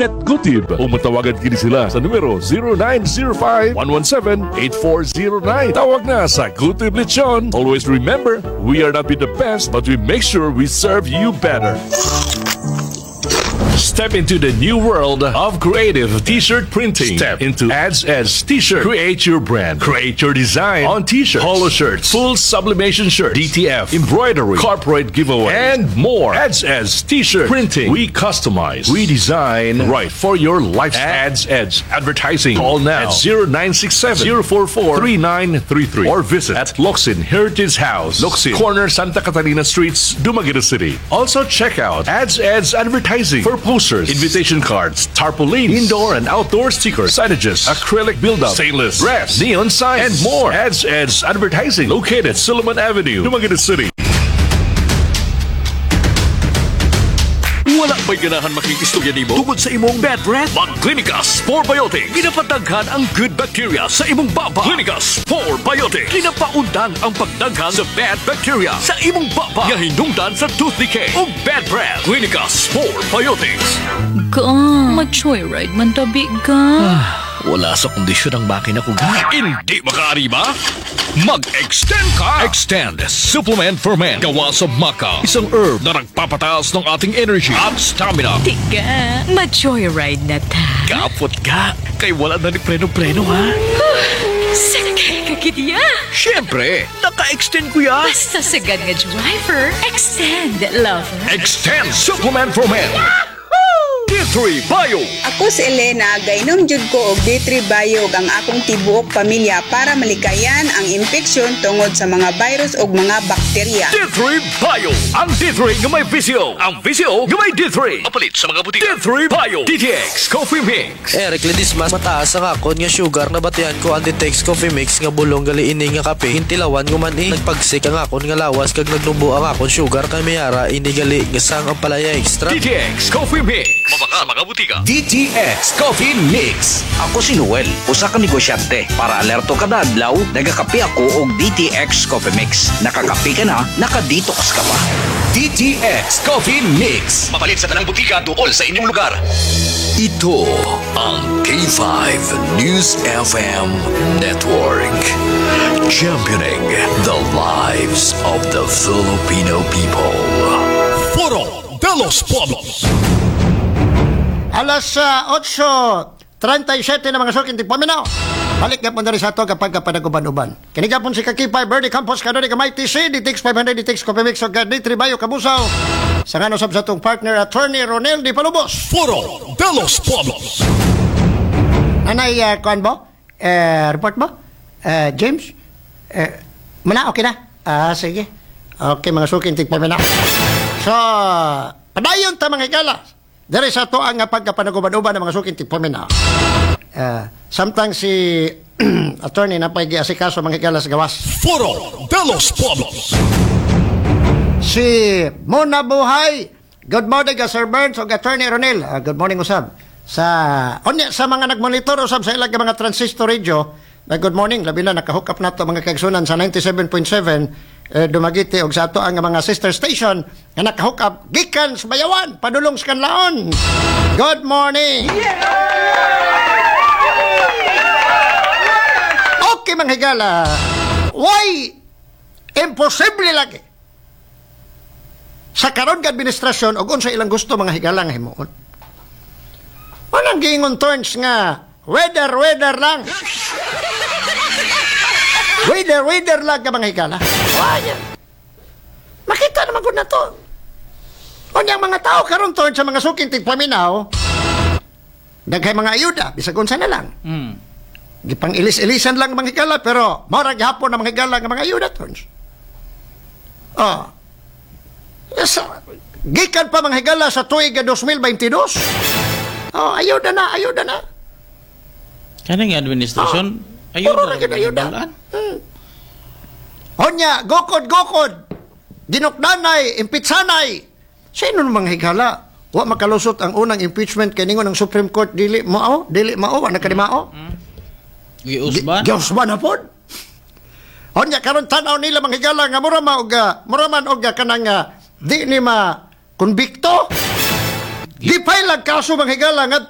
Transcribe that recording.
Netgutib o matawagan kini sila sa numero 0905-117-8409. Tawag na sa Gutib Lechon. Always remember, we are not be the best, but we make sure we serve you better. Step into the new world of creative t-shirt printing. Step into Ads Edge T-shirt. Create your brand. Create your design on t-shirts, polo shirts, full sublimation shirts, DTF, embroidery, corporate giveaway, and more. Ads Edge T-shirt printing. We customize, we design, right for your lifestyle. Ads Edge Advertising. Call now at 0967-044-3933 or visit at Locsin Heritage House, Locsin, corner Santa Catalina Streets, Dumaguete City. Also check out Ads Edge Advertising for posters, invitation cards, tarpaulins, indoor and outdoor stickers, signages, acrylic build-up, stainless, brass, neon signs, and more. Ads Edge Advertising, located Solomon Avenue, Dumaguete City. Wala ba'y ganahan makikistorya nimo tungod sa imong bad breath? Mag-Clinicus 4Biotic. Ginapataghan ang good bacteria sa imong baba. Clinicus 4Biotic. Ginapaundang ang pagdaghan sa bad bacteria sa imong baba. Ngahinungdan sa tooth decay o bad breath. Clinicus 4Biotics. Ma-joyride man tabi ka. Wala sa kondisyon ang makina ko ga. Hindi makaari ba? Mag-extend ka! Extend Supplement for Men. Gawa sa maca. Isang herb na nagpapataas ng ating energy at stamina. Tiga, ma-joyride na ta. Kapot ka. Kay wala na ni preno-preno ha. Sakay ka kitiya. Siyempre, naka-extend ko ya. Basta sagad nga driver, extend, lover. Extend Supplement for Men. D3 Bio. Ako si Elena, gainom jud ko og D3 Bio ang akong tibuok pamilya para malikayan ang infeksyon tungod sa mga virus ug mga bakterya. D3 Bio. Ang D3 nga may visyo. Ang visyo nga may D3. Mapalit sa mga butika. D3 Bio. DTX Coffee Mix. Eric Ledismas, mataas ang akon nga sugar na batian ko ang DTX Coffee Mix nga bulong gali ini nga kape. Hintilawan ko man nagpagsik ang akon nga lawas kag nagnubo ang akon sugar kay mayara ini gali nga sang ang palaya extra. DTX Coffee Mix. Mabaka mga butika. DTX Coffee Mix. Ako si Noel, usa ka negosyante. Para alerto kada adlaw, nagakape ako og DTX Coffee Mix. Nakakape ka na, nakadetox ka pa. DTX Coffee Mix. Mapalit sa tanang butika duol sa inyong lugar. Ito ang K5 News FM Network. Championing the lives of the Filipino people. Foro de los Pueblos. Alas 8:37 na mga suking tigpaminaw. Balik nga po na rin sa ito kapag kapanaguban-uban. Kinigapon si Kakipay, Birdie Campos, kanoni ka may TC, DTX 500, DTX Coffee Mix, o D3 Bayo, Kabusaw. Sa nga nasab sa itong partner, Attorney Ronel Di Palubos. Foro de los Pueblos. Nanay, kuhan mo? Report mo? James? Muna, okay na? Sige. Okay, mga suking tigpaminaw. So, padayon ta mga higala. Dari sa to ang pagkapanaguban-uban ng mga suking tigpaminaw. Samtang si attorney na pag-iasikaso mga higala sa gawas. Foro de los Pueblos. Si Mona Buhay. Good morning, Sir Burns o Attorney Ronel. Good morning, usab. Sa mga nagmonitor usab sa ilang mga transistor radio, good morning, labi na nakahook up na to mga kaigsunan sa 97.7 Dumaguete og sa ato ang mga sister station nga nakahook up gikan sa Bayawan, padulong sa Kanlaon. Good morning. Okay mga higala. Why imposible lagi sa karon nga administrasyon og unsa ilang gusto mga higala nga himuon. Manang giingon turns nga weather lang. Weather lang ka mga higala. Wanya. Makita naman ko na to. O niyang mga tao karon turns sa mga suking tigpaminaw, daghay mga ayuda, bisag unsa na lang. Gipang ilis-ilisan lang mga higala, pero marag hapon na mga higala nga mga ayuda turns. Yes, gikan pa mga higala sa tuig 2022. Ayuda na. Kanang administrasyon, ayuda. Onya, gokod. Dinukdanay, impitsanay. Sino namang higala? Wa makalusot ang unang impeachment kaningon ng Supreme Court dili mao, wa nakadimao. Giusban na pod. Onya karon tan-aw nila mga higala nga muraman og kanang di ni ma konbikto. Di pa ilang kaso mga higala nga